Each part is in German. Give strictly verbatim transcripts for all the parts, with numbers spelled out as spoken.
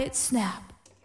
Snap.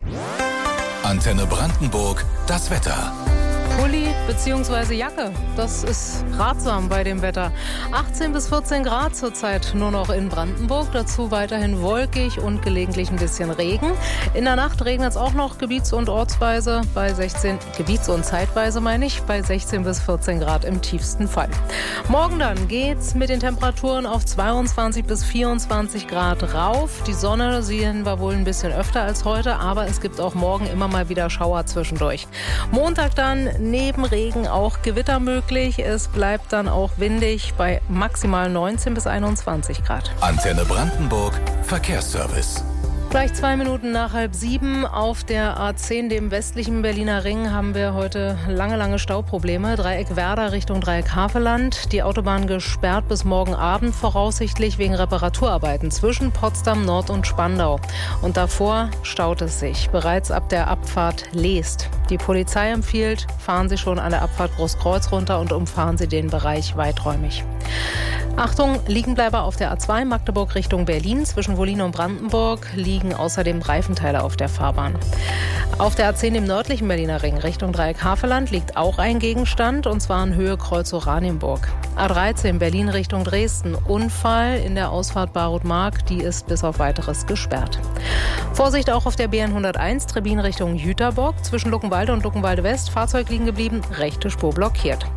Antenne Brandenburg, das Wetter. Pulli bzw. Jacke, das ist ratsam bei dem Wetter. achtzehn bis vierzehn Grad zurzeit nur noch in Brandenburg, dazu weiterhin wolkig und gelegentlich ein bisschen Regen. In der Nacht regnet es auch noch gebiets- und ortsweise bei sechzehn, gebiets- und zeitweise meine ich, bei sechzehn bis vierzehn Grad im tiefsten Fall. Morgen dann geht's mit den Temperaturen auf zweiundzwanzig bis vierundzwanzig Grad rauf. Die Sonne sehen wir wohl ein bisschen öfter als heute, aber es gibt auch morgen immer mal wieder Schauer zwischendurch. Montag dann neben Regen auch Gewitter möglich. Es bleibt dann auch windig bei maximal neunzehn bis einundzwanzig Grad. Antenne Brandenburg, Verkehrsservice. Gleich zwei Minuten nach halb sieben auf der A zehn, dem westlichen Berliner Ring, haben wir heute lange, lange Stauprobleme. Dreieck Werder Richtung Dreieck Havelland. Die Autobahn gesperrt bis morgen Abend voraussichtlich wegen Reparaturarbeiten zwischen Potsdam Nord und Spandau. Und davor staut es sich bereits ab der Abfahrt Leest. Die Polizei empfiehlt, fahren Sie schon an der Abfahrt Großkreuz runter und umfahren Sie den Bereich weiträumig. Achtung, Liegenbleiber auf der A zwei Magdeburg Richtung Berlin. Zwischen Wollin und Brandenburg liegen außerdem Reifenteile auf der Fahrbahn. Auf der A zehn im nördlichen Berliner Ring Richtung Dreieck Havelland liegt auch ein Gegenstand, und zwar in Höhe Kreuz Oranienburg. A dreizehn Berlin Richtung Dresden. Unfall in der Ausfahrt Barut-Mark, die ist bis auf Weiteres gesperrt. Vorsicht auch auf der B N hunderteins Trebin Richtung Jüterbock. Zwischen Luckenwalde und Luckenwalde West Fahrzeug liegen geblieben, rechte Spur blockiert.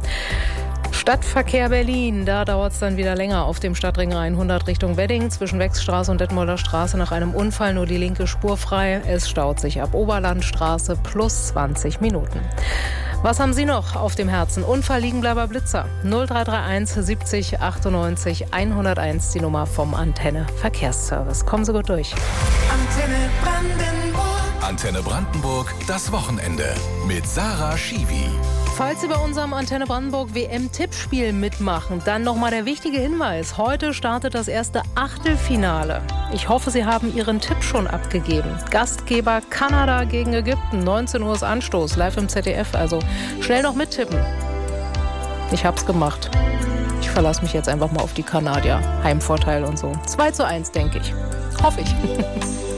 Stadtverkehr Berlin, da dauert es dann wieder länger auf dem Stadtring hundert Richtung Wedding. Zwischen Wechsstraße und Detmolder Straße nach einem Unfall nur die linke Spur frei. Es staut sich ab Oberlandstraße plus zwanzig Minuten. Was haben Sie noch auf dem Herzen? Unfall, Liegenbleiber, Blitzer. null drei drei eins siebzig achtundneunzig hunderteins, die Nummer vom Antenne Verkehrsservice. Kommen Sie gut durch. Antenne Brandenburg. Antenne Brandenburg, das Wochenende mit Sarah Schiwi. Falls Sie bei unserem Antenne Brandenburg W M-Tippspiel mitmachen, dann nochmal der wichtige Hinweis. Heute startet das erste Achtelfinale. Ich hoffe, Sie haben Ihren Tipp schon abgegeben. Gastgeber Kanada gegen Ägypten. neunzehn Uhr ist Anstoß, live im Z D F. Also schnell noch mittippen. Ich hab's gemacht. Ich verlasse mich jetzt einfach mal auf die Kanadier. Heimvorteil und so. zwei zu eins, denke ich. Hoffe ich.